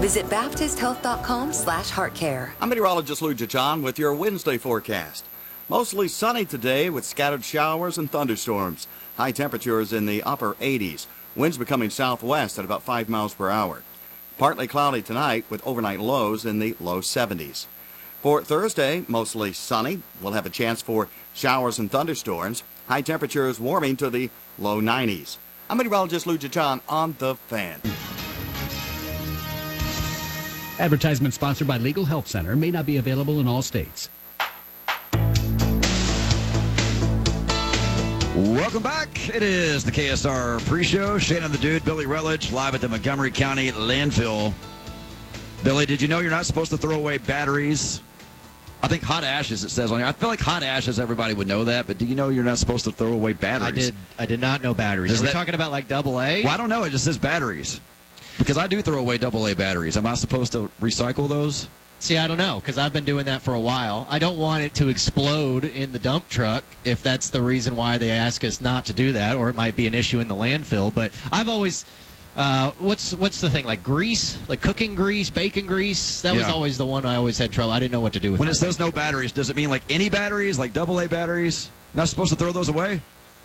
Visit BaptistHealth.com/heartcare. I'm meteorologist Lou Jachan with your Wednesday forecast. Mostly sunny today with scattered showers and thunderstorms. High temperatures in the upper 80s. Winds becoming southwest at about 5 miles per hour. Partly cloudy tonight with overnight lows in the low 70s. For Thursday, mostly sunny. We'll have a chance for showers and thunderstorms. High temperatures warming to the low 90s. I'm meteorologist Lou Jachan on The Fan. Advertisement sponsored by Legal Health Center. May not be available in all states. Welcome back. It is the KSR pre-show. Shannon the Dude, Billy Rutledge, live at the Montgomery County landfill. Billy, did you know you're not supposed to throw away batteries? I think hot ashes, it says on here. I feel like hot ashes, everybody would know that, but do you know you're not supposed to throw away batteries? I did not know batteries. Are we talking about like AA? Well, I don't know. It just says batteries. Because I do throw away AA batteries. Am I supposed to recycle those? See, I don't know, because I've been doing that for a while. I don't want it to explode in the dump truck if that's the reason why they ask us not to do that, or it might be an issue in the landfill. But I've always, what's the thing, like grease, like cooking grease, bacon grease? That was always the one I always had trouble. I didn't know what to do with. When it says no batteries, does it mean like any batteries, like AA batteries? Not supposed to throw those away?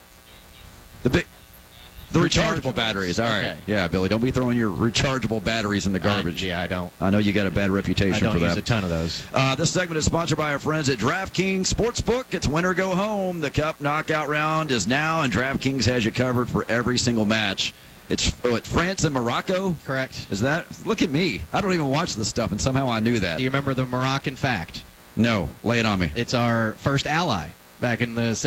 The rechargeable batteries. All right. Okay. Yeah, Billy, don't be throwing your rechargeable batteries in the garbage. Yeah, I don't. I know you got a bad reputation for that. I don't use a ton of those. This segment is sponsored by our friends at DraftKings Sportsbook. It's win or go home. The Cup knockout round is now, and DraftKings has you covered for every single match. It's France and Morocco? Correct. Is that? Look at me. I don't even watch this stuff, and somehow I knew that. Do you remember the Moroccan fact? No. Lay it on me. It's our first ally. Back in the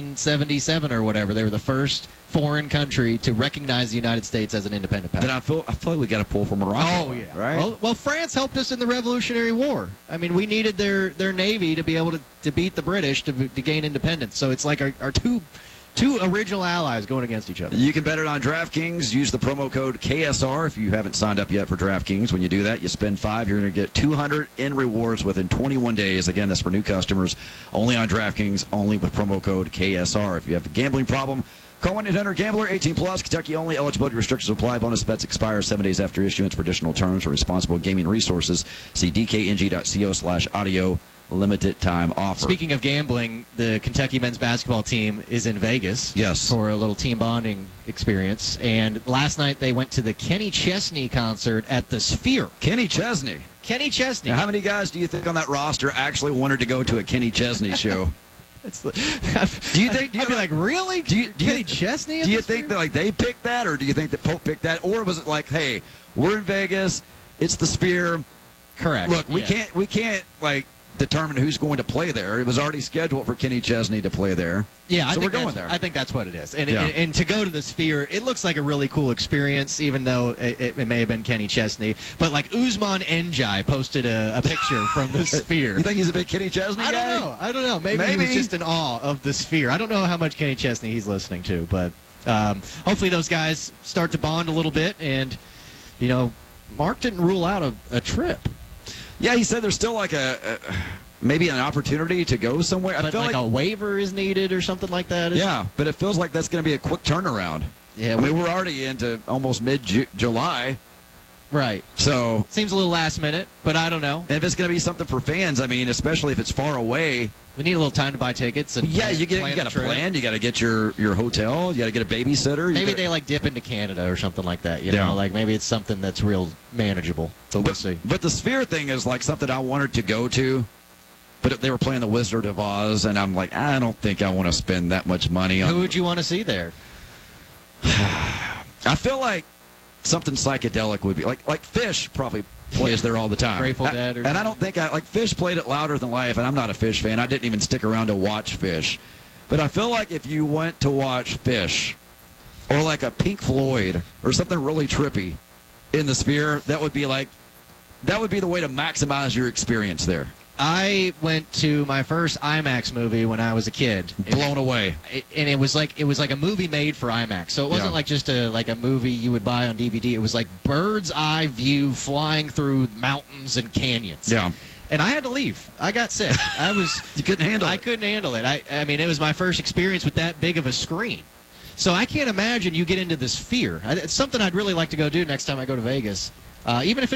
1777 or whatever, they were the first foreign country to recognize the United States as an independent power. Then I feel like we got to pull from Morocco. Oh yeah, right. Well, France helped us in the Revolutionary War. I mean, we needed their navy to be able to beat the British to gain independence. So it's like our two original allies going against each other. You can bet it on DraftKings. Use the promo code KSR if you haven't signed up yet for DraftKings. When you do that, you spend $5. You're going to get $200 in rewards within 21 days. Again, that's for new customers. Only on DraftKings, only with promo code KSR. If you have a gambling problem, call 1-800-GAMBLER, 18+, Kentucky only. Eligibility restrictions apply. Bonus bets expire 7 days after issuance. For additional terms or responsible gaming resources, see dkng.co/audio. Limited time offer. Speaking of gambling, the Kentucky men's basketball team is in Vegas. Yes. For a little team bonding experience. And last night they went to the Kenny Chesney concert at the Sphere. Kenny Chesney. Kenny Chesney. Now, how many guys do you think on that roster actually wanted to go to a Kenny Chesney show? Do you think? I'd be like, really? Kenny Chesney? Do you think that like they picked that, or do you think that Pope picked that, or was it like, hey, we're in Vegas, it's the Sphere. Correct. Look, we can't like determine who's going to play there. It was already scheduled for Kenny Chesney to play there. Yeah, so we're going there. I think that's what it is. And to go to the Sphere, it looks like a really cool experience, even though it may have been Kenny Chesney. But like Usman Njai posted a picture from the Sphere. You think he's a big Kenny Chesney guy? I don't know. Maybe he was just in awe of the Sphere. I don't know how much Kenny Chesney he's listening to, but hopefully those guys start to bond a little bit. And, you know, Mark didn't rule out a trip. Yeah, he said there's still like maybe an opportunity to go somewhere. But I feel like a waiver is needed or something like that. Yeah, but it feels like that's going to be a quick turnaround. Yeah, I mean, we're already into almost mid-July. Right. So seems a little last minute, but I don't know. And if it's going to be something for fans, I mean, especially if it's far away. We need a little time to buy tickets. And yeah, you got to plan. You got to get your hotel. You got to get a babysitter. Maybe they like dip into Canada or something like that. You know, like maybe it's something that's real manageable. So we'll see. But the Sphere thing is like something I wanted to go to. But they were playing the Wizard of Oz, and I'm like, I don't think I want to spend that much money on. Who would you want to see there? I feel like something psychedelic would be like Fish probably plays there all the time. Grateful Dead, and I don't think like Fish played it louder than life, and I'm not a Fish fan. I didn't even stick around to watch Fish, but I feel like if you went to watch Fish, or like a Pink Floyd or something really trippy in the Sphere, that would be the way to maximize your experience there. I went to my first IMAX movie when I was a kid. Blown away. And it was like a movie made for IMAX. So it wasn't like just a movie you would buy on DVD. It was like bird's eye view flying through mountains and canyons. Yeah. And I had to leave. I got sick. You couldn't handle it. I couldn't handle it. I mean, it was my first experience with that big of a screen. So I can't imagine you get into this Sphere. It's something I'd really like to go do next time I go to Vegas. Even if